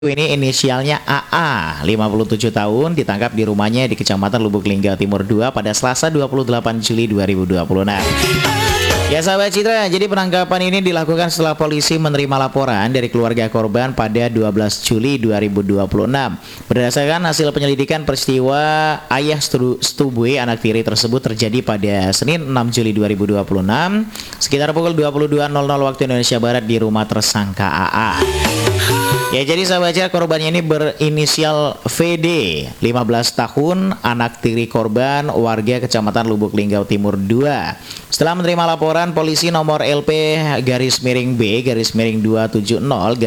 Ini inisialnya AA, 57 tahun, ditangkap di rumahnya di Kecamatan Lubuk Linggau Timur 2 pada Selasa 28 Juli 2026. Ya sahabat Citra, jadi penangkapan ini dilakukan setelah polisi menerima laporan dari keluarga korban pada 12 Juli 2026. Berdasarkan hasil penyelidikan, peristiwa ayah setubui anak tiri tersebut terjadi pada Senin 6 Juli 2026 sekitar pukul 22.00 waktu Indonesia Barat di rumah tersangka AA. Ya, jadi sahabat Citra, korbannya ini berinisial VD, 15 tahun, anak tiri korban, warga Kecamatan Lubuk Linggau Timur 2. Setelah menerima laporan, polisi nomor LP _B _270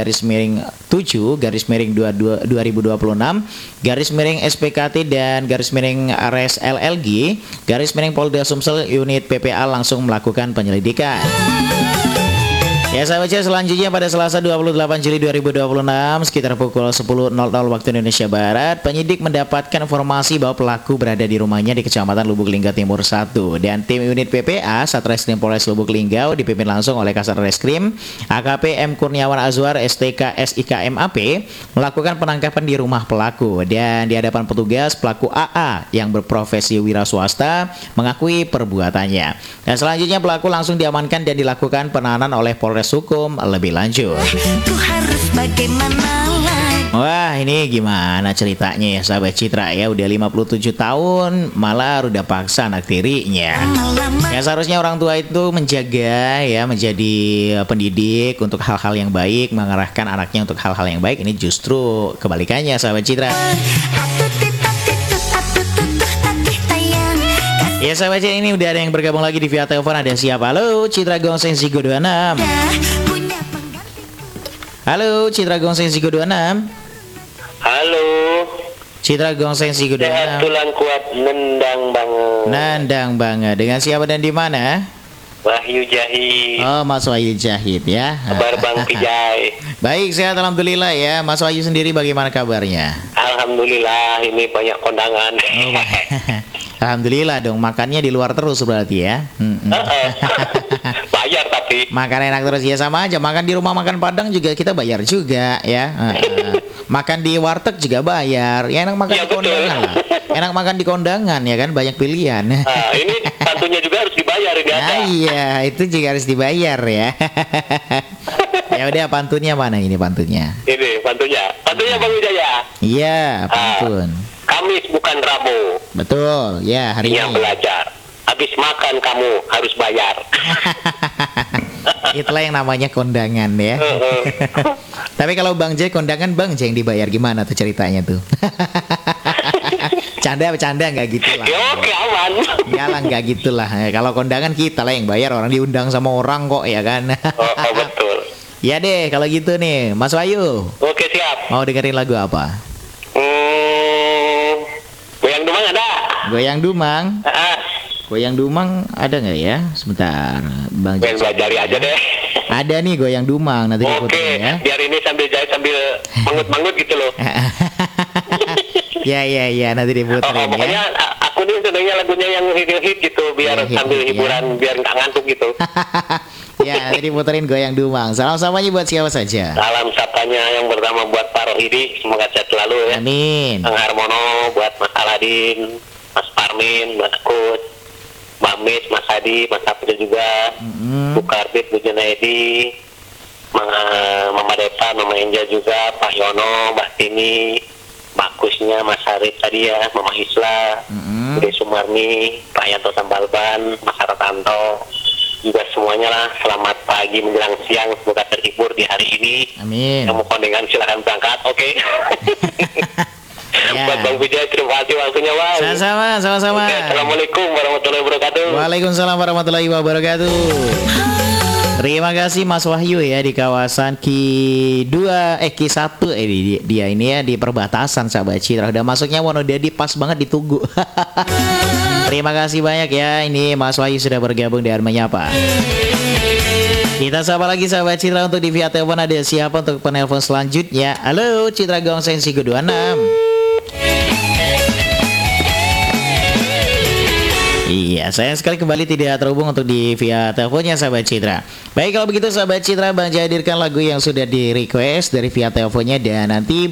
_7 _2026 _SPKT dan _RES LLG Polda Sumsel unit PPA langsung melakukan penyelidikan. Ya sahabat Citra, selanjutnya pada Selasa 28 Juli 2026 sekitar pukul 10.00 waktu Indonesia Barat, penyidik mendapatkan informasi bahwa pelaku berada di rumahnya di Kecamatan Lubuk Linggau Timur 1 dan tim unit PPA Satreskrim Polres Lubuk Linggau dipimpin langsung oleh Kasat Reskrim AKP M Kurniawan Azwar STK SIK MAP melakukan penangkapan di rumah pelaku, dan di hadapan petugas pelaku AA yang berprofesi wira swasta mengakui perbuatannya. Dan selanjutnya pelaku langsung diamankan dan dilakukan penahanan oleh Polres Hukum lebih lanjut. Wah, ini gimana ceritanya ya sahabat Citra ya, udah 57 tahun malah udah paksa anak tirinya. Ya seharusnya orang tua itu menjaga ya, menjadi pendidik untuk hal-hal yang baik, mengarahkan anaknya untuk hal-hal yang baik. Ini justru kebalikannya sahabat Citra. Ya sahabat Citra, ini udah ada yang bergabung lagi di via telepon. Ada siapa? Halo Citra Gongseng Zigo 26. Halo Citra Gongseng Zigo 26. Halo Citra Gongseng Zigo 26. Sehat tulang kuat, nendang banget. Nendang banget. Dengan siapa dan di mana? Wahyu Jahid. Oh, Mas Wahyu Jahid ya. Kabar Bang Pijay. Baik, sehat alhamdulillah ya. Mas Wahyu sendiri bagaimana kabarnya? Alhamdulillah, ini banyak kondangan. Oh, alhamdulillah dong, makannya di luar terus berarti ya. Bayar tapi. Makan enak terus ya, sama aja. Makan di rumah makan Padang juga kita bayar juga ya. Makan di warteg juga bayar. Ya enak makan Ya, di kondangan lah. Enak makan di kondangan ya kan, banyak pilihan. Ini tentunya juga harus dibayar ini ada. Nah, iya, itu juga harus dibayar ya. Ya udah, pantunnya mana ini pantunnya? Ini pantunnya Bang Wijaya. Iya, pantun. Kamis bukan Rabu. Betul, ya hari Yang ini. belajar. Habis makan kamu harus bayar. Itulah yang namanya kondangan ya. Tapi kalau Bang J kondangan, Bang J yang dibayar, gimana tuh ceritanya tuh? Bercanda nggak gitu lah. Ya oke, aman. Ya lah, nggak gitulah. Kalau kondangan kita lah yang bayar, orang diundang sama orang kok ya kan. Oh, betul. Ya deh kalau gitu nih, Mas Wahyu. Oke, siap. Mau dengerin lagu apa? Goyang Dumang ada? Goyang Dumang. Ah, Goyang Dumang ada nggak ya? Sebentar, Bang J. cari aja deh. Ada nih Goyang Dumang, nanti Oke, diputerin ya. biar ini sambil jahit sambil mangut-mangut gitu loh. Ya, nanti diputerin ya. Pokoknya aku nih senangnya lagunya yang hit-hit gitu, biar Ya, hit-hit sambil ya. hiburan, biar nggak ngantuk gitu. Ya, nanti diputerin Goyang Dumang. Salam samanya buat siapa saja? Salam sapanya yang pertama buat Pak Rohidi, semoga sehat selalu ya. Amin. Kang Harmono, buat Mas Aladin, Mas Parmin, Mas Kut, Mbak Mis, Mas Hadi, Mas Hafidh juga, Bu Karbit, Bu Junaidi, Mama Deta, Mama Enja juga, Pak Yono, Mbak Tini, Mbak Kusnya, Mas Harif tadi ya, Mama Isla, Bude Sumarni, Pak Yanto Sambalban, Mas Haratanto, juga semuanya lah. Selamat pagi menjelang siang, semoga terhibur di hari ini. Amin. Yang mau kondangan silahkan berangkat, oke? Ya. Buat Bang Vijay, terima kasih waktunya Bang. Sama-sama. Oke, Assalamualaikum warahmatullahi wabarakatuh. Waalaikumsalam warahmatullahi wabarakatuh. Terima kasih Mas Wahyu ya, di kawasan Ki1 dia ini ya, di perbatasan sahabat Citra. Udah masuknya Wonodadi pas banget di Tugu. Terima kasih banyak ya, ini Mas Wahyu sudah bergabung dan menyapa. Kita sapa lagi sahabat Citra, untuk di via telepon ada siapa untuk penelpon selanjutnya? Halo Citra Gongseng Zigo 26. Iya, Ya, sayang sekali kembali tidak terhubung untuk di via teleponnya sahabat Citra. Baik, kalau begitu sahabat Citra, Bang hadirkan lagu yang sudah di request dari via teleponnya, dan nanti